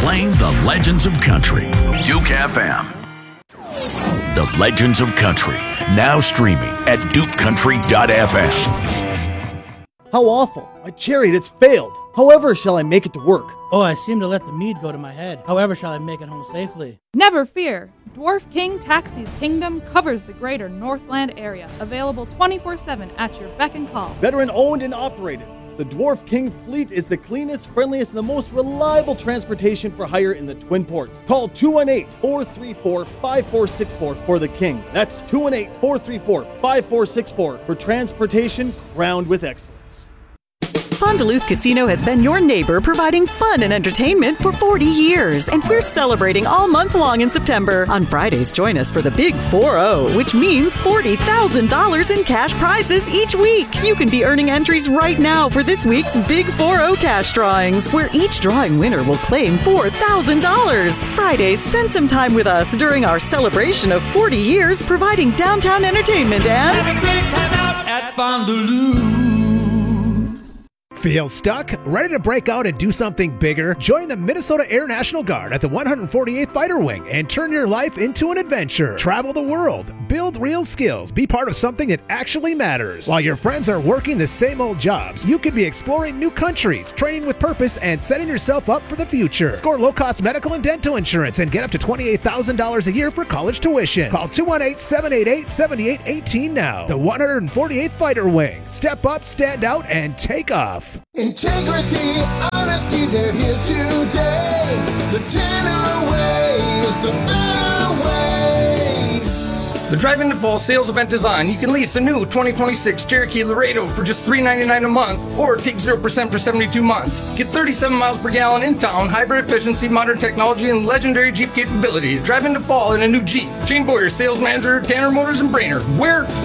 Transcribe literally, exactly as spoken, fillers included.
playing the legends of country. Duke F M. The Legends of Country, now streaming at duke country dot f m. How awful. My chariot has failed. However shall I make it to work? Oh, I seem to let the mead go to my head. However shall I make it home safely? Never fear. Dwarf King Taxi's kingdom covers the greater Northland area. Available twenty-four seven at your beck and call. Veteran owned and operated. The Dwarf King fleet is the cleanest, friendliest, and the most reliable transportation for hire in the Twin Ports. Call two one eight, four three four, five four six four for the King. That's two one eight, four three four, five four six four for transportation crowned with excellence. Fond du Lac Casino has been your neighbor providing fun and entertainment for forty years, and we're celebrating all month long in September. On Fridays, join us for the Big four oh, which means forty thousand dollars in cash prizes each week. You can be earning entries right now for this week's Big four oh cash drawings, where each drawing winner will claim four thousand dollars. Fridays, spend some time with us during our celebration of forty years providing downtown entertainment and... have a great time out at Fond du Lac. Feel stuck? Ready to break out and do something bigger? Join the Minnesota Air National Guard at the one hundred forty-eighth Fighter Wing and turn your life into an adventure. Travel the world, build real skills, be part of something that actually matters. While your friends are working the same old jobs, you could be exploring new countries, training with purpose, and setting yourself up for the future. Score low-cost medical and dental insurance and get up to twenty-eight thousand dollars a year for college tuition. Call two one eight, seven eight eight, seven eight one eight now. The one hundred forty-eighth Fighter Wing. Step up, stand out, and take off. Integrity, honesty, they're here today. The Tanner way is the better way. The Drive Into Fall sales event design. You can lease a new twenty twenty-six Cherokee Laredo for just three hundred ninety-nine dollars a month, or take zero percent for seventy-two months. Get thirty-seven miles per gallon in town, hybrid efficiency, modern technology, and legendary Jeep capability. Drive Into Fall in a new Jeep. Shane Boyer, sales manager, Tanner Motors and Brainerd. Where?